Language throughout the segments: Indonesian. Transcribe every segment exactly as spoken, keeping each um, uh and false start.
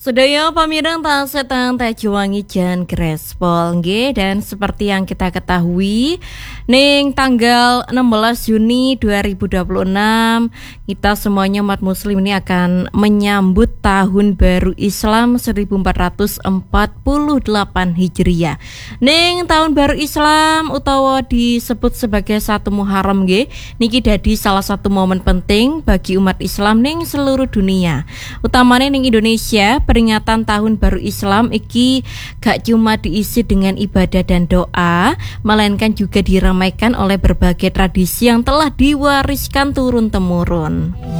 Sedaya pamireng tansah tang Tajuwangi Jan Grespol nggih, dan seperti yang kita ketahui ning tanggal enam belas Juni dua ribu dua puluh enam kita semuanya umat muslim ini akan menyambut tahun baru Islam seribu empat ratus empat puluh delapan Hijriah. Ning tahun baru Islam utawa disebut sebagai satu Muharram nggih, niki dadi salah satu momen penting bagi umat Islam ning seluruh dunia. Utamane ning Indonesia, peringatan tahun baru Islam iki gak cuma diisi dengan ibadah dan doa, melainkan juga diramaikan oleh berbagai tradisi yang telah diwariskan turun-temurun.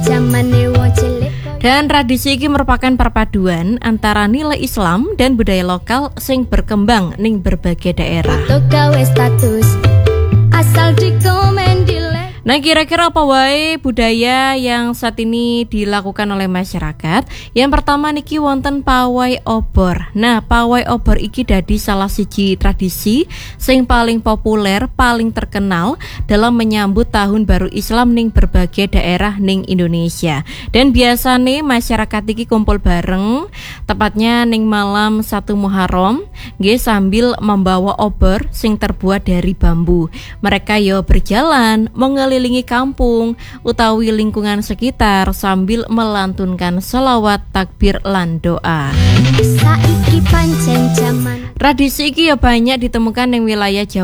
Dan tradisi ini merupakan perpaduan antara nilai Islam dan budaya lokal sing berkembang ning berbagai daerah. Nah, kira-kira apa wae budaya yang saat ini dilakukan oleh masyarakat? Yang pertama niki wonten pawai obor. Nah, pawai obor iki dadi salah siji tradisi sing paling populer, paling terkenal dalam menyambut tahun baru Islam ning berbagai daerah ning Indonesia. Dan biasane masyarakat iki kumpul bareng, tepatnya ning malam satu Muharram, nggih sambil membawa obor sing terbuat dari bambu. Mereka yo berjalan mengelilingi kampung utawi lingkungan sekitar sambil melantunkan selawat, takbir lan doa. Tradisi iki ya banyak ditemukan di wilayah Jawa